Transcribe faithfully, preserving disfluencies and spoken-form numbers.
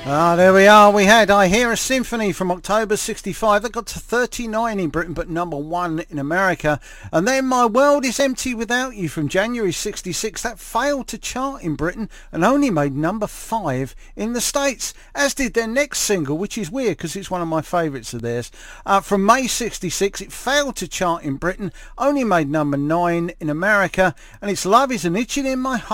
Ah, there we are. We had I Hear a Symphony from October sixty-five. That got to thirty-nine in Britain, but number one in America. And then My World is Empty Without You from January sixty-six. That failed to chart in Britain and only made number five in the States, as did their next single, which is weird because it's one of my favourites of theirs. Uh, from May sixty-six, it failed to chart in Britain, only made number nine in America, and it's Love Is an Itching in My Heart.